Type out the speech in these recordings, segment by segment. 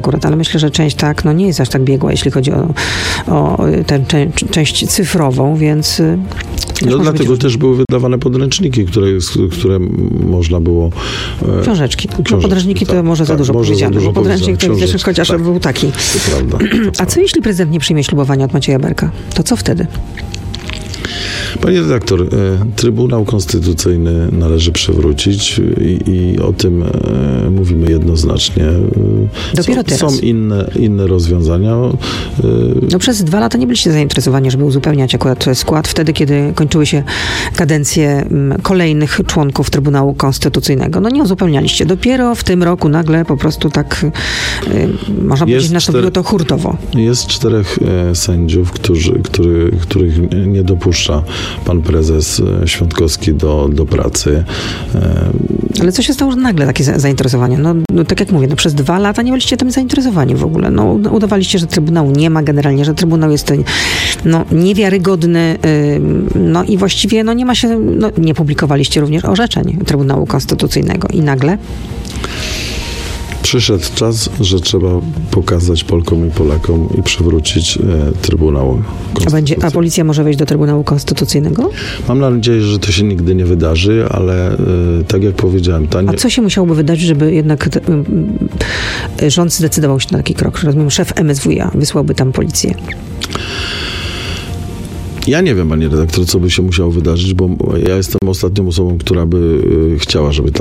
akurat, ale myślę, że część nie jest aż tak biegła, jeśli chodzi o tę część cyfrową, więc... dlatego też były wydawane podręczniki, które można było... Książeczki. Podręczniki to może za dużo powiedziane, bo podręcznik to wiesz, chociaż był taki. To prawda. A co jeśli prezydent nie przyjmie ślubowania od Macieja Berka? To co wtedy? Panie redaktor, Trybunał Konstytucyjny należy przywrócić i o tym mówimy jednoznacznie. Dopiero teraz. Są inne rozwiązania. Przez 2 lata nie byliście zainteresowani, żeby uzupełniać akurat skład wtedy, kiedy kończyły się kadencje kolejnych członków Trybunału Konstytucyjnego. Nie uzupełnialiście. Dopiero w tym roku nagle po prostu tak, można powiedzieć, nastąpiło to hurtowo. Jest 4 sędziów, których nie dopuszcza pan prezes Świątkowski do pracy. Ale co się stało, że nagle takie zainteresowanie? Tak jak mówię, przez 2 lata nie byliście tym zainteresowani w ogóle. Udawaliście, że Trybunału nie ma generalnie, że Trybunał jest niewiarygodny, i właściwie nie ma się, nie publikowaliście również orzeczeń Trybunału Konstytucyjnego. I nagle... Przyszedł czas, że trzeba pokazać Polkom i Polakom i przywrócić Trybunał Konstytucyjny. A policja może wejść do Trybunału Konstytucyjnego? Mam nadzieję, że to się nigdy nie wydarzy, ale tak jak powiedziałem... A co się musiałoby wydarzyć, żeby jednak rząd zdecydował się na taki krok? Rozumiem, szef MSWiA wysłałby tam policję. Ja nie wiem, panie redaktor, co by się musiało wydarzyć, bo ja jestem ostatnią osobą, która by chciała, żeby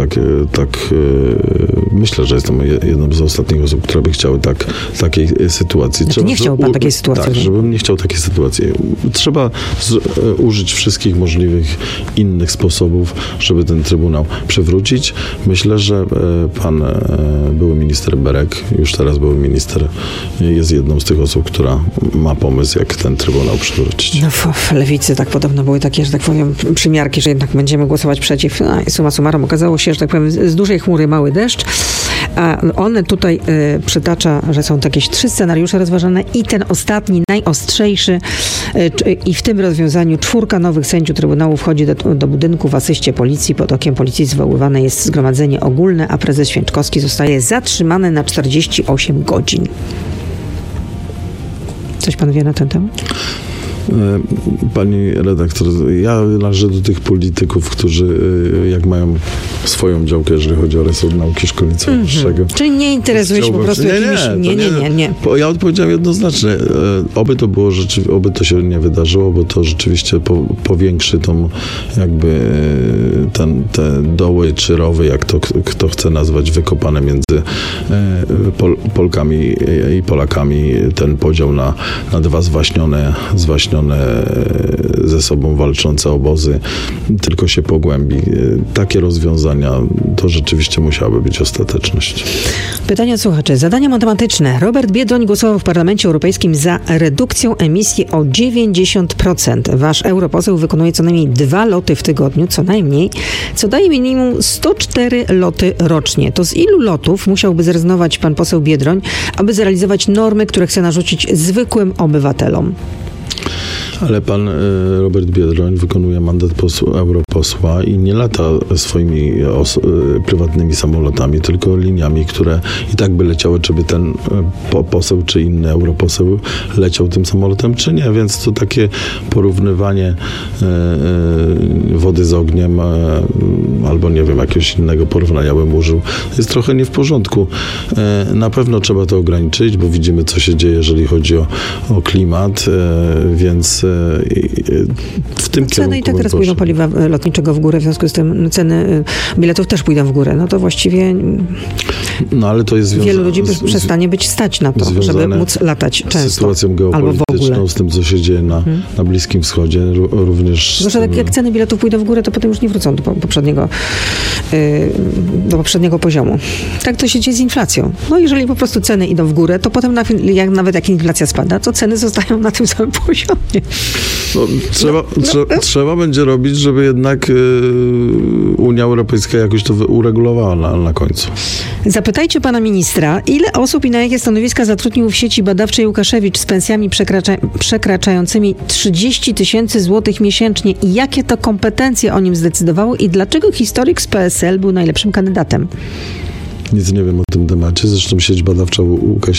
myślę, że jestem jedną z ostatnich osób, która by chciała takiej sytuacji. Nie chciałby pan takiej sytuacji? Tak, żebym nie chciał takiej sytuacji. Trzeba użyć wszystkich możliwych innych sposobów, żeby ten Trybunał przywrócić. Myślę, że pan były minister Berek, już teraz były minister, jest jedną z tych osób, która ma pomysł, jak ten Trybunał przywrócić. W Lewicy tak podobno były takie, że tak powiem, przymiarki, że jednak będziemy głosować przeciw. I summa summarum okazało się, że tak powiem, z dużej chmury mały deszcz. A on tutaj przytacza, że są jakieś 3 scenariusze rozważane i ten ostatni, najostrzejszy i w tym rozwiązaniu 4 nowych sędziów Trybunału wchodzi do budynku w asyście policji. Pod okiem policji zwoływane jest zgromadzenie ogólne, a prezes Święczkowski zostaje zatrzymany na 48 godzin. Coś pan wie na ten temat? Pani redaktor, ja należę do tych polityków, którzy jak mają swoją działkę, jeżeli chodzi o resort nauki szkolnictwa wyższego. Czyli nie interesuje się po prostu jakimiś... Nie. Ja odpowiedziałem jednoznacznie. Oby to się nie wydarzyło, bo to rzeczywiście powiększy tą jakby te doły czy rowy, jak to kto chce nazwać, wykopane między Polkami i Polakami, ten podział na 2 zwaśnione ze sobą walczące obozy tylko się pogłębi. Takie rozwiązania to rzeczywiście musiałaby być ostateczność. Pytanie od słuchaczy. Zadania matematyczne. Robert Biedroń głosował w Parlamencie Europejskim za redukcją emisji o 90%. Wasz europoseł wykonuje co najmniej 2 loty w tygodniu, co najmniej, co daje minimum 104 loty rocznie. To z ilu lotów musiałby zrezygnować pan poseł Biedroń, aby zrealizować normy, które chce narzucić zwykłym obywatelom? Ale pan Robert Biedroń wykonuje mandat europosła i nie lata swoimi prywatnymi samolotami, tylko liniami, które i tak by leciały, czy by ten poseł, czy inny europoseł leciał tym samolotem, czy nie. Więc to takie porównywanie wody z ogniem albo nie wiem, jakiegoś innego porównania bym użył, jest trochę nie w porządku. Na pewno trzeba to ograniczyć, bo widzimy, co się dzieje, jeżeli chodzi o klimat, więc w tym kierunku... Ceny i tak teraz pójdą paliwa lotniczego w górę, w związku z tym ceny biletów też pójdą w górę. No to właściwie ale to jest wielu ludzi przestanie być stać na to, żeby móc latać często. Z sytuacją geopolityczną, z tym, co się dzieje na Bliskim Wschodzie, również... Zresztą jak ceny biletów pójdą w górę, to potem już nie wrócą do poprzedniego poziomu. Tak to się dzieje z inflacją. No jeżeli po prostu ceny idą w górę, to potem nawet jak inflacja spada, to ceny zostają na tym samym poziomie. Trzeba będzie robić, żeby jednak Unia Europejska jakoś to uregulowała na końcu. Zapytajcie pana ministra, ile osób i na jakie stanowiska zatrudnił w sieci badawczej Łukaszewicz z pensjami przekraczającymi 30 000 złotych miesięcznie i jakie to kompetencje o nim zdecydowały i dlaczego historyk z PSL był najlepszym kandydatem? Nic nie wiem o tym temacie. Zresztą sieć badawcza Łukasiewic